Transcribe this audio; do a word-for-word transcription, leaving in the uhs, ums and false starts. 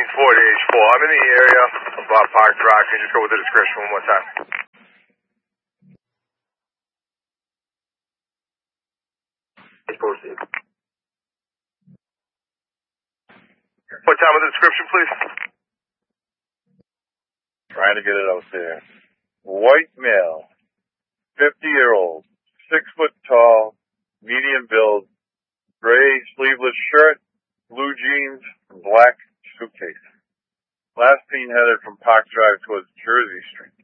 nineteen forty H four. I'm in the area about Park Drive. Can you just go with the description one more time? Proceed. What time of the description, please? Trying to get it out there. White male, fifty-year-old, six foot tall, medium build, gray sleeveless shirt, blue jeans, and black suitcase. Last being headed from Park Drive towards Jersey Street.